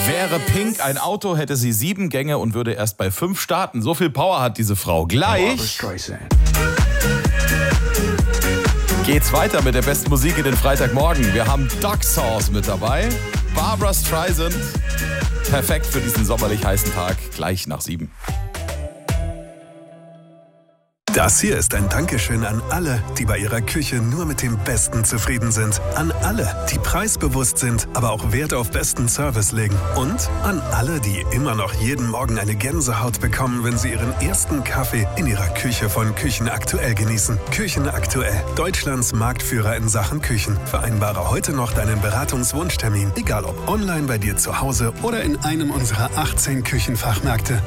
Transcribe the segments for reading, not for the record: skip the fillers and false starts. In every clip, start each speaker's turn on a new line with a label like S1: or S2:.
S1: Wäre Pink ein Auto, hätte sie 7 Gänge und würde erst bei 5 starten. So viel Power hat diese Frau. Gleich geht's weiter mit der besten Musik in den Freitagmorgen. Wir haben Duck Sauce mit dabei. Barbra Streisand. Perfekt für diesen sommerlich heißen Tag. Gleich nach 7.
S2: Das hier ist ein Dankeschön an alle, die bei ihrer Küche nur mit dem Besten zufrieden sind. An alle, die preisbewusst sind, aber auch Wert auf besten Service legen. Und an alle, die immer noch jeden Morgen eine Gänsehaut bekommen, wenn sie ihren ersten Kaffee in ihrer Küche von Küchen Aktuell genießen. Küchen Aktuell, Deutschlands Marktführer in Sachen Küchen. Vereinbare heute noch deinen Beratungswunschtermin, egal ob online bei dir zu Hause oder in einem unserer 18 Küchenfachmärkte.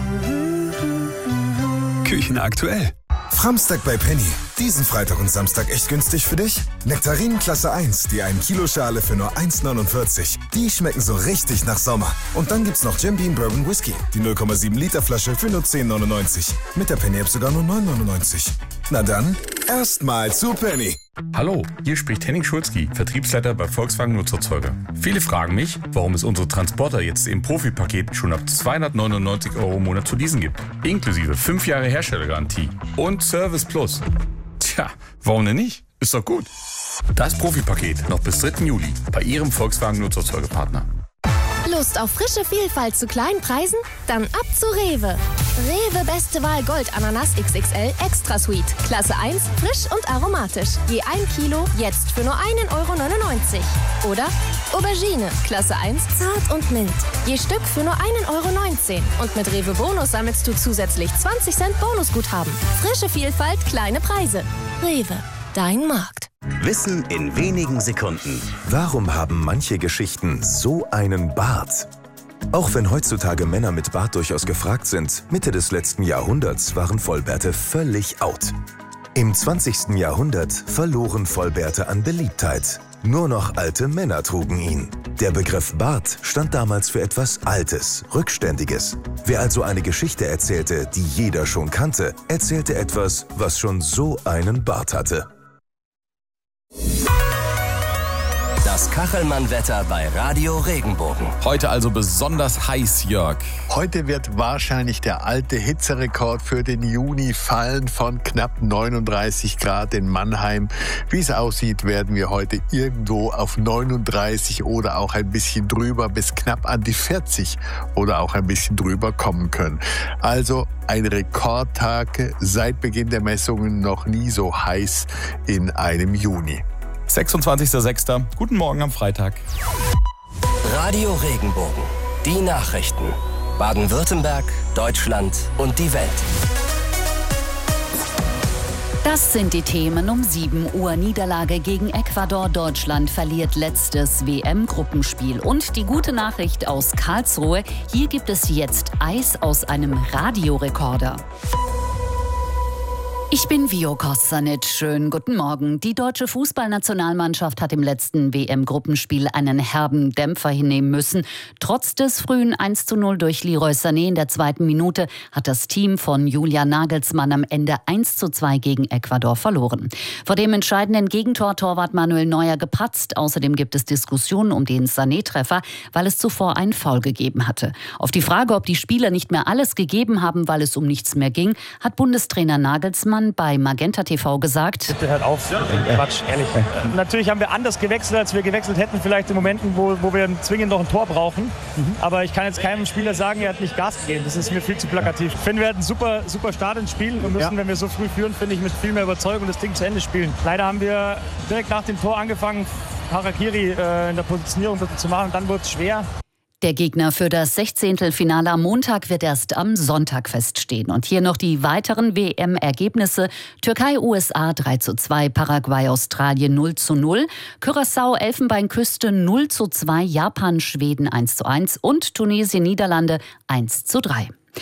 S2: Küchen Aktuell.
S3: Framstag bei Penny. Diesen Freitag und Samstag echt günstig für dich? Nektarinen Klasse 1, die 1 Kilo Schale für nur 1,49. Die schmecken so richtig nach Sommer. Und dann gibt's noch Jim Beam Bourbon Whisky, die 0,7 Liter Flasche für nur 10,99. Mit der Penny App sogar nur 9,99. Na dann, erstmal zu Penny.
S4: Hallo, hier spricht Henning Schulzki, Vertriebsleiter bei Volkswagen Nutzerzeuger. Viele fragen mich, warum es unsere Transporter jetzt im Profipaket schon ab 299 € im Monat zu leasen gibt. Inklusive 5 Jahre Herstellergarantie und Service Plus. Tja, warum denn nicht? Ist doch gut. Das Profipaket noch bis 3. Juli bei Ihrem Volkswagen Nutzerzeugerpartner.
S5: Lust auf frische Vielfalt zu kleinen Preisen? Dann ab zu Rewe. Rewe Beste Wahl Gold Ananas XXL Extra Sweet. Klasse 1, frisch und aromatisch. Je 1 Kilo, jetzt für nur 1,99 € Oder Aubergine, Klasse 1, zart und mild. Je Stück für nur 1,19 € Und mit Rewe Bonus sammelst du zusätzlich 20 Cent Bonusguthaben. Frische Vielfalt, kleine Preise. Rewe, dein Markt.
S6: Wissen in wenigen Sekunden. Warum haben manche Geschichten so einen Bart? Auch wenn heutzutage Männer mit Bart durchaus gefragt sind, Mitte des letzten Jahrhunderts waren Vollbärte völlig out. Im 20. Jahrhundert verloren Vollbärte an Beliebtheit. Nur noch alte Männer trugen ihn. Der Begriff Bart stand damals für etwas Altes, Rückständiges. Wer also eine Geschichte erzählte, die jeder schon kannte, erzählte etwas, was schon so einen Bart hatte.
S7: Das Kachelmann-Wetter bei Radio Regenbogen.
S1: Heute also besonders heiß, Jörg.
S8: Heute wird wahrscheinlich der alte Hitzerekord für den Juni fallen von knapp 39 Grad in Mannheim. Wie es aussieht, werden wir heute irgendwo auf 39 oder auch ein bisschen drüber bis knapp an die 40 oder auch ein bisschen drüber kommen können. Also ein Rekordtag, seit Beginn der Messungen noch nie so heiß in einem Juni.
S1: 26.06. Guten Morgen am Freitag.
S7: Radio Regenbogen. Die Nachrichten. Baden-Württemberg, Deutschland und die Welt.
S9: Das sind die Themen um 7 Uhr. Niederlage gegen Ecuador. Deutschland verliert letztes WM-Gruppenspiel. Und die gute Nachricht aus Karlsruhe. Hier gibt es jetzt Eis aus einem Radiorekorder. Ich bin Vio Kostanic. Schönen guten Morgen. Die deutsche Fußballnationalmannschaft hat im letzten WM-Gruppenspiel einen herben Dämpfer hinnehmen müssen. Trotz des frühen 1:0 durch Leroy Sané in der 2. Minute hat das Team von Julian Nagelsmann am Ende 1:2 gegen Ecuador verloren. Vor dem entscheidenden Gegentor Torwart Manuel Neuer gepatzt. Außerdem gibt es Diskussionen um den Sané-Treffer, weil es zuvor einen Foul gegeben hatte. Auf die Frage, ob die Spieler nicht mehr alles gegeben haben, weil es um nichts mehr ging, hat Bundestrainer Nagelsmann bei Magenta TV gesagt:
S10: Bitte hört auf, Quatsch, ehrlich. Natürlich haben wir anders gewechselt, als wir gewechselt hätten, vielleicht in Momenten, wo wir zwingend noch ein Tor brauchen. Aber ich kann jetzt keinem Spieler sagen, er hat nicht Gas gegeben. Das ist mir viel zu plakativ. Ich finde, wir hatten super Start ins Spiel und müssen, wenn wir so früh führen, finde ich, mit viel mehr Überzeugung das Ding zu Ende spielen. Leider haben wir direkt nach dem Tor angefangen, Harakiri in der Positionierung zu machen. Dann wurde es schwer.
S9: Der Gegner für das 16. Finale am Montag wird erst am Sonntag feststehen. Und hier noch die weiteren WM-Ergebnisse. Türkei, USA 3:2, Paraguay, Australien 0:0, Curaçao, Elfenbeinküste 0:2, Japan, Schweden 1:1 und Tunesien, Niederlande 1:3.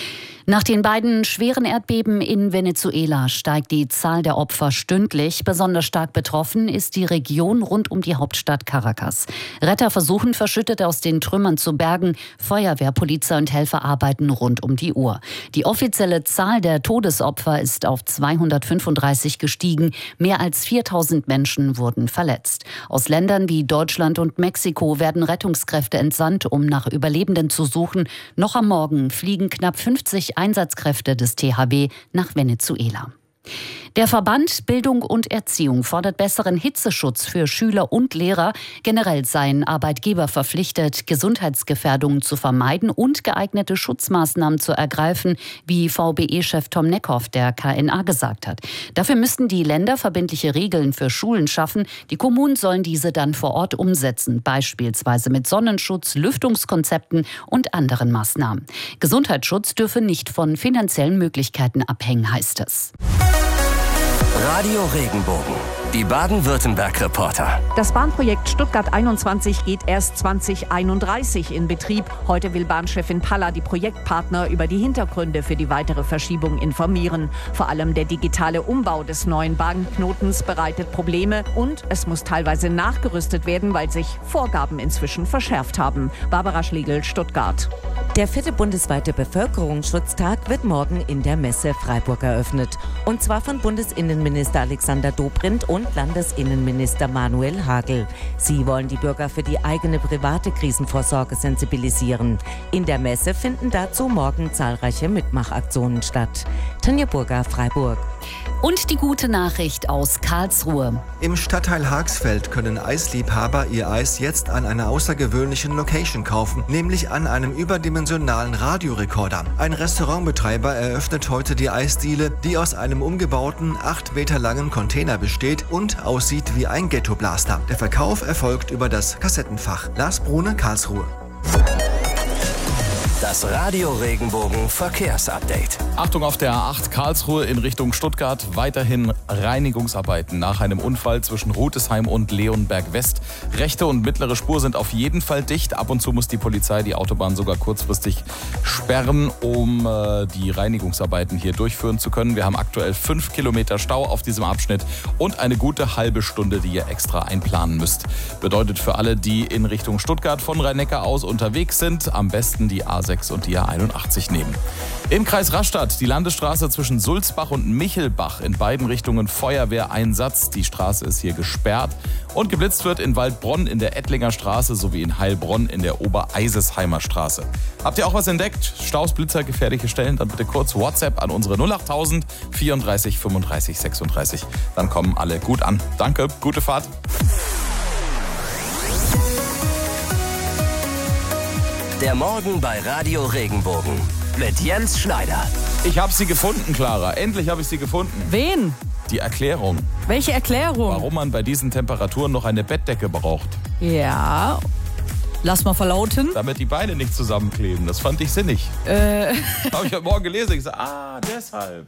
S9: Nach den beiden schweren Erdbeben in Venezuela steigt die Zahl der Opfer stündlich. Besonders stark betroffen ist die Region rund um die Hauptstadt Caracas. Retter versuchen, Verschüttete aus den Trümmern zu bergen. Feuerwehr, Polizei und Helfer arbeiten rund um die Uhr. Die offizielle Zahl der Todesopfer ist auf 235 gestiegen. Mehr als 4000 Menschen wurden verletzt. Aus Ländern wie Deutschland und Mexiko werden Rettungskräfte entsandt, um nach Überlebenden zu suchen. Noch am Morgen fliegen knapp 50 Einsatzkräfte des THW nach Venezuela. Der Verband Bildung und Erziehung fordert besseren Hitzeschutz für Schüler und Lehrer. Generell seien Arbeitgeber verpflichtet, Gesundheitsgefährdungen zu vermeiden und geeignete Schutzmaßnahmen zu ergreifen, wie VBE-Chef Tom Neckhoff der KNA gesagt hat. Dafür müssten die Länder verbindliche Regeln für Schulen schaffen. Die Kommunen sollen diese dann vor Ort umsetzen, beispielsweise mit Sonnenschutz, Lüftungskonzepten und anderen Maßnahmen. Gesundheitsschutz dürfe nicht von finanziellen Möglichkeiten abhängen, heißt es.
S7: Radio Regenbogen, die Baden-Württemberg-Reporter.
S11: Das Bahnprojekt Stuttgart 21 geht erst 2031 in Betrieb. Heute will Bahnchefin Palla die Projektpartner über die Hintergründe für die weitere Verschiebung informieren. Vor allem der digitale Umbau des neuen Bahnknotens bereitet Probleme und es muss teilweise nachgerüstet werden, weil sich Vorgaben inzwischen verschärft haben. Barbara Schlegel, Stuttgart.
S12: Der 4. bundesweite Bevölkerungsschutztag wird morgen in der Messe Freiburg eröffnet. Und zwar von Bundesinnenminister Alexander Dobrindt und Landesinnenminister Manuel Hagel. Sie wollen die Bürger für die eigene private Krisenvorsorge sensibilisieren. In der Messe finden dazu morgen zahlreiche Mitmachaktionen statt. Tanja Burger, Freiburg.
S9: Und die gute Nachricht aus Karlsruhe.
S13: Im Stadtteil Haagsfeld können Eisliebhaber ihr Eis jetzt an einer außergewöhnlichen Location kaufen, nämlich an einem überdimensionalen Radiorekorder. Ein Restaurantbetreiber eröffnet heute die Eisdiele, die aus einem umgebauten, 8 Meter langen Container besteht und aussieht wie ein Ghettoblaster. Der Verkauf erfolgt über das Kassettenfach. Lars Brune, Karlsruhe.
S7: Das Radio Regenbogen Verkehrsupdate.
S1: Achtung auf der A8 Karlsruhe in Richtung Stuttgart. Weiterhin Reinigungsarbeiten nach einem Unfall zwischen Rutesheim und Leonberg West. Rechte und mittlere Spur sind auf jeden Fall dicht. Ab und zu muss die Polizei die Autobahn sogar kurzfristig sperren, um die Reinigungsarbeiten hier durchführen zu können. Wir haben aktuell 5 Kilometer Stau auf diesem Abschnitt und eine gute halbe Stunde, die ihr extra einplanen müsst. Bedeutet für alle, die in Richtung Stuttgart von Rhein-Neckar aus unterwegs sind, am besten die A6 und die A81 nehmen. Im Kreis Rastatt die Landesstraße zwischen Sulzbach und Michelbach, in beiden Richtungen Feuerwehreinsatz. Die Straße ist hier gesperrt und geblitzt wird in Waldbronn in der Ettlinger Straße sowie in Heilbronn in der Obereisesheimer Straße. Habt ihr auch was entdeckt? Staus, Blitzer, gefährliche Stellen? Dann bitte kurz WhatsApp an unsere 08000 34 35 36. Dann kommen alle gut an. Danke, gute Fahrt.
S7: Der Morgen bei Radio Regenbogen mit Jens Schneider.
S1: Ich habe sie gefunden, Clara. Endlich habe ich sie gefunden.
S14: Wen?
S1: Die Erklärung.
S14: Welche Erklärung?
S1: Warum man bei diesen Temperaturen noch eine Bettdecke braucht.
S14: Ja, lass mal verlauten.
S1: Damit die Beine nicht zusammenkleben. Das fand ich sinnig. Habe ich heute Morgen gelesen. Ich sage, deshalb.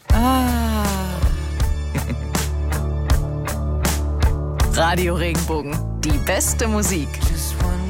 S11: Radio Regenbogen, die beste Musik.